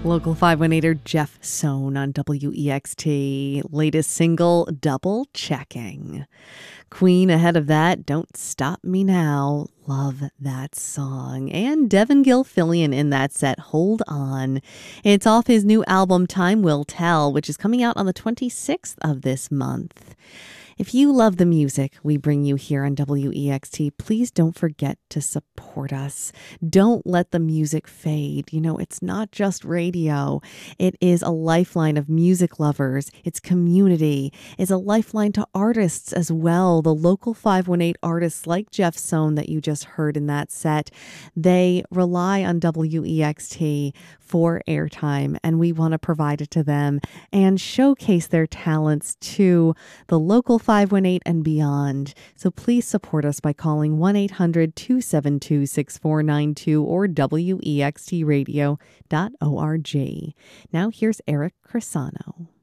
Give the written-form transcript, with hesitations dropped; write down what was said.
Local 518er Jeff Sohn on WEXT. Latest single, Double Checking. Queen ahead of that, Don't Stop Me Now. Love that song. And Devin Gilfillian in that set, Hold On. It's off his new album, Time Will Tell, which is coming out on the 26th of this month. If you love the music we bring you here on WEXT, please don't forget to support us. Don't let the music fade. You know, it's not just radio. It is a lifeline of music lovers. It's community. It's a lifeline to artists as well. The local 518 artists like Jeff Sohn that you just heard in that set, they rely on WEXT for airtime, and we want to provide it to them and showcase their talents to the local 518 and beyond. So please support us by calling 1-800-272-6492 or wextradio.org. Now here's Eric Crisano.